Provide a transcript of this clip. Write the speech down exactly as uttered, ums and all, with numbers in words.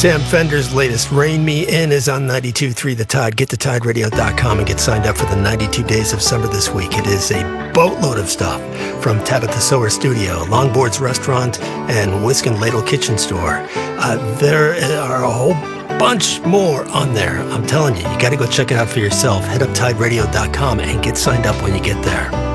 Sam Fender's latest Rain Me In is on ninety-two point three The Tide. Get to tide radio dot com and get signed up for the ninety-two Days of Summer this week. It is a boatload of stuff from Tabitha Sower Studio, Longboards Restaurant, and Whisk and Ladle Kitchen Store. Uh, there are a whole bunch more on there. I'm telling you, you got to go check it out for yourself. Head up tide radio dot com and get signed up when you get there.